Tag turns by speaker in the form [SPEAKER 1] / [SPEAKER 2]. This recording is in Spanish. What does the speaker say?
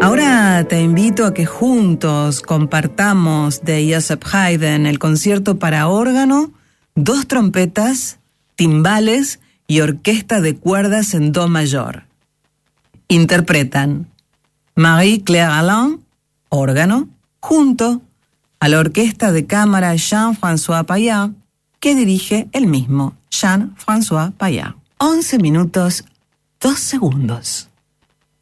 [SPEAKER 1] Ahora te invito a que juntos compartamos de Joseph Haydn el concierto para órgano, 2 trompetas, timbales y orquesta de cuerdas en do mayor. Interpretan Marie-Claire Alain, órgano, junto a la orquesta de cámara Jean-François Payat, que dirige el mismo Jean-François Payat. 11 minutos, 2 segundos.